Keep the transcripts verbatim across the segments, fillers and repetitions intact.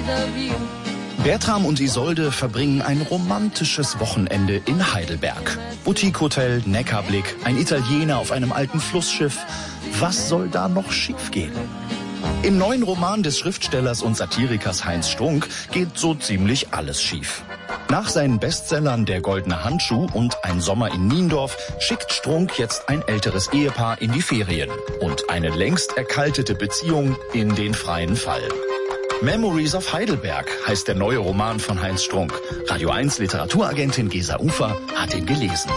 Bertram und Isolde verbringen ein romantisches Wochenende in Heidelberg. Boutique-Hotel, Neckarblick, ein Italiener auf einem alten Flussschiff. Was soll da noch schiefgehen? Im neuen Roman des Schriftstellers und Satirikers Heinz Strunk geht so ziemlich alles schief. Nach seinen Bestsellern Der goldene Handschuh und Ein Sommer in Niendorf schickt Strunk jetzt ein älteres Ehepaar in die Ferien und eine längst erkaltete Beziehung in den freien Fall. Memories of Heidelberg heißt der neue Roman von Heinz Strunk. Radio eins Literaturagentin Gesa Ufer hat ihn gelesen.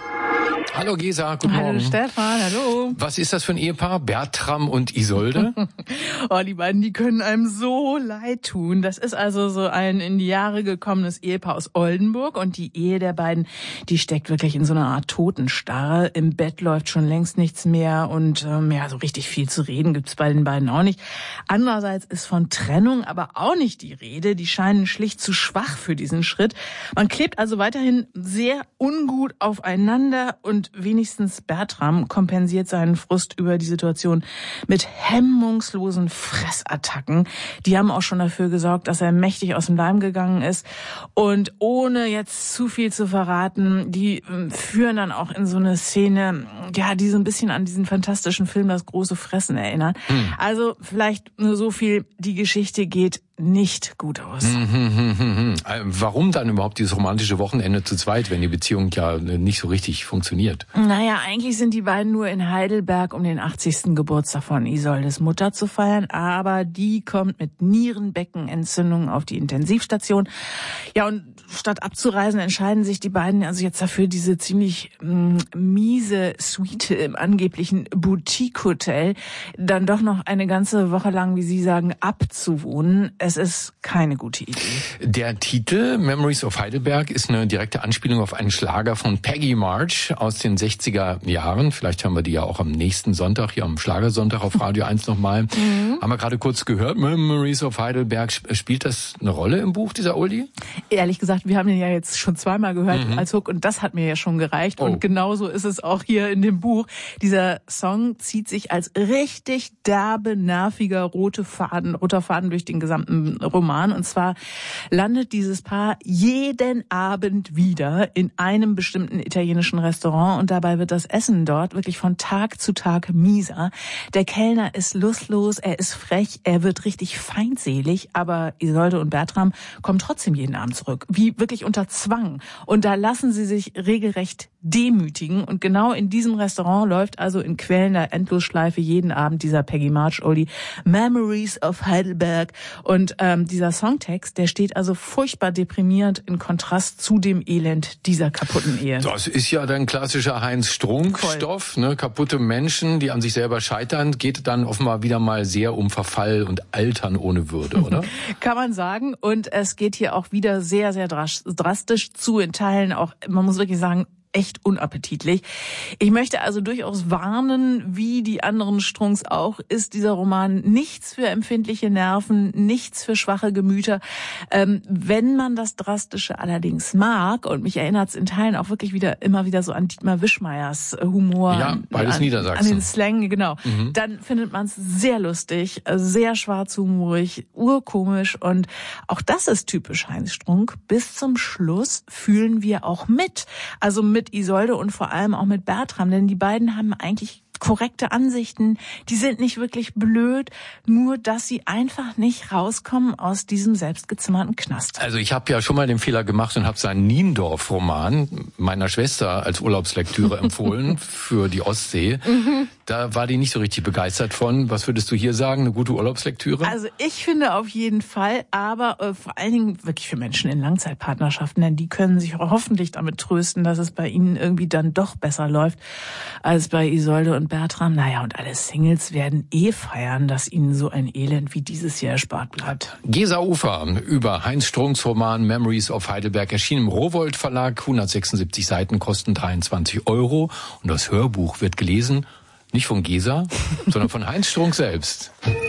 Hallo Gesa, guten Hallo Morgen. Stefan, hallo. Was ist das für ein Ehepaar? Bertram und Isolde? Oh, die beiden, die können einem so leid tun. Das ist also so ein in die Jahre gekommenes Ehepaar aus Oldenburg und die Ehe der beiden, die steckt wirklich in so einer Art Totenstarre. Im Bett läuft schon längst nichts mehr und ähm, ja, so richtig viel zu reden gibt's bei den beiden auch nicht. Andererseits ist von Trennung aber auch nicht die Rede. Die scheinen schlicht zu schwach für diesen Schritt. Man klebt also weiterhin sehr ungut aufeinander und wenigstens Bertram kompensiert seinen Frust über die Situation mit hemmungslosen Fressattacken. Die haben auch schon dafür gesorgt, dass er mächtig aus dem Leim gegangen ist. Und ohne jetzt zu viel zu verraten, die führen dann auch in so eine Szene, ja, die so ein bisschen an diesen fantastischen Film Das große Fressen erinnert. Hm. Also vielleicht nur so viel, die Geschichte geht nicht gut aus. Hm, hm, hm, hm. Warum dann überhaupt dieses romantische Wochenende zu zweit, wenn die Beziehung ja nicht so richtig funktioniert? Naja, eigentlich sind die beiden nur in Heidelberg, um den achtzigsten Geburtstag von Isoldes Mutter zu feiern, aber die kommt mit Nierenbeckenentzündung auf die Intensivstation. Ja, und statt abzureisen, entscheiden sich die beiden also jetzt dafür, diese ziemlich mh, miese Suite im angeblichen Boutique-Hotel dann doch noch eine ganze Woche lang, wie Sie sagen, abzuwohnen. Es ist keine gute Idee. Der Titel Memories of Heidelberg ist eine direkte Anspielung auf einen Schlager von Peggy March aus den sechziger Jahren. Vielleicht haben wir die ja auch am nächsten Sonntag, hier am Schlagersonntag auf Radio eins nochmal. Mhm. Haben wir gerade kurz gehört, Memories of Heidelberg. Spielt das eine Rolle im Buch, dieser Oldie? Ehrlich gesagt, wir haben den ja jetzt schon zweimal gehört mhm. als Hook und das hat mir ja schon gereicht. Oh. Und genauso ist es auch hier in dem Buch. Dieser Song zieht sich als richtig derbe, nerviger rote Faden, roter Faden durch den gesamten Roman. Und zwar landet dieses Paar jeden Abend wieder in einem bestimmten italienischen Restaurant und dabei wird das Essen dort wirklich von Tag zu Tag mieser. Der Kellner ist lustlos, er ist frech, er wird richtig feindselig, aber Isolde und Bertram kommen trotzdem jeden Abend zurück, wie wirklich unter Zwang. Und da lassen sie sich regelrecht demütigen und genau in diesem Restaurant läuft also in quälender Endlosschleife jeden Abend dieser Peggy March Oldie Memories of Heidelberg und ähm, dieser Songtext, der steht also furchtbar deprimierend in Kontrast zu dem Elend dieser kaputten Ehe. Das ist ja dann klassischer Heinz Strunk-Stoff, ne? Kaputte Menschen, die an sich selber scheitern, geht dann offenbar wieder mal sehr um Verfall und Altern ohne Würde, oder? Kann man sagen. Und es geht hier auch wieder sehr, sehr drastisch zu, in Teilen auch, man muss wirklich sagen, echt unappetitlich. Ich möchte also durchaus warnen, wie die anderen Strunks auch, ist dieser Roman nichts für empfindliche Nerven, nichts für schwache Gemüter. Ähm, wenn man das Drastische allerdings mag, und mich erinnert es in Teilen auch wirklich wieder immer wieder so an Dietmar Wischmeyers Humor. Ja, beides an, Niedersachsen. An den Slang, genau. Mhm. Dann findet man es sehr lustig, sehr schwarzhumorig, urkomisch und auch das ist typisch Heinz Strunk. Bis zum Schluss fühlen wir auch mit. Also mit mit Isolde und vor allem auch mit Bertram, denn die beiden haben eigentlich korrekte Ansichten, die sind nicht wirklich blöd, nur dass sie einfach nicht rauskommen aus diesem selbstgezimmerten Knast. Also ich habe ja schon mal den Fehler gemacht und habe seinen Niendorf-Roman meiner Schwester als Urlaubslektüre empfohlen für die Ostsee. Mhm. Da war die nicht so richtig begeistert von. Was würdest du hier sagen, eine gute Urlaubslektüre? Also ich finde auf jeden Fall, aber äh, vor allen Dingen wirklich für Menschen in Langzeitpartnerschaften, denn die können sich hoffentlich damit trösten, dass es bei ihnen irgendwie dann doch besser läuft als bei Isolde und Bertram. Naja, und alle Singles werden eh feiern, dass ihnen so ein Elend wie dieses hier erspart bleibt. Gesa Ufer über Heinz Strunks Roman Memories of Heidelberg erschienen im Rowohlt Verlag. hundertsechsundsiebzig Seiten kosten dreiundzwanzig Euro. Und das Hörbuch wird gelesen, nicht von Gesa, sondern von Heinz Strunk selbst.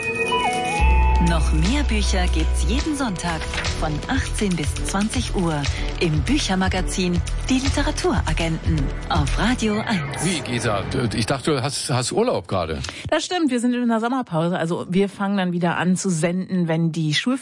Noch mehr Bücher gibt's jeden Sonntag von achtzehn bis zwanzig Uhr im Büchermagazin Die Literaturagenten auf Radio eins. Wie, Gesa? Ich dachte, du hast, hast Urlaub gerade. Das stimmt, wir sind in der Sommerpause. Also wir fangen dann wieder an zu senden, wenn die Schulferien